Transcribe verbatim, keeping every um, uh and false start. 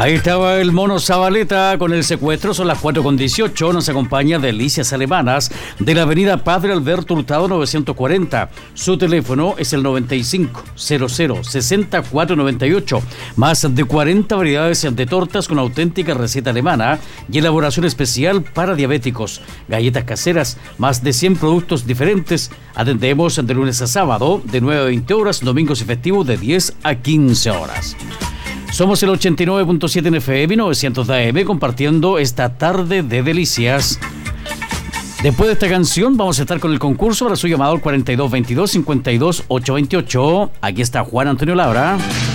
Ahí estaba el Mono Zabaleta con el secuestro, son las cuatro con dieciocho. Nos acompaña Delicias Alemanas de la avenida Padre Alberto Hurtado novecientos cuarenta. Su teléfono es el noventa y cinco, cero cero, sesenta y cuatro noventa y ocho. Más de cuarenta variedades de tortas con auténtica receta alemana y elaboración especial para diabéticos. Galletas caseras, más de cien productos diferentes. Atendemos de lunes a sábado de nueve a veinte horas, domingos y festivos de diez a quince horas. Somos el ochenta y nueve punto siete en F M, novecientos de A M, compartiendo esta tarde de delicias. Después de esta canción vamos a estar con el concurso para su llamado al cuarenta y dos veintidós cincuenta y dos ochocientos veintiocho. Aquí está Juan Antonio Labra.